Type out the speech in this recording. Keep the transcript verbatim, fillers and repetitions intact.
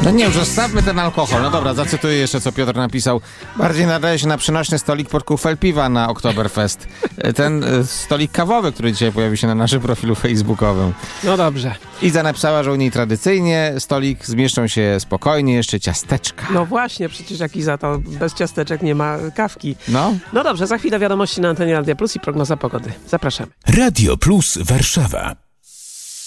No nie, już zostawmy ten alkohol. No dobra, zacytuję jeszcze, co Piotr napisał. Bardziej nadaje się na przenośny stolik pod kufel piwa na Oktoberfest. Ten y, stolik kawowy, który dzisiaj pojawił się na naszym profilu facebookowym. No dobrze. Iza napisała, że u niej tradycyjnie stolik zmieszczą się spokojnie, jeszcze ciasteczka. No właśnie, przecież jak Iza, to bez ciasteczek nie ma kawki. No. No dobrze, za chwilę wiadomości na antenie Radia Plus i prognoza pogody. Zapraszamy. Radio Plus Warszawa.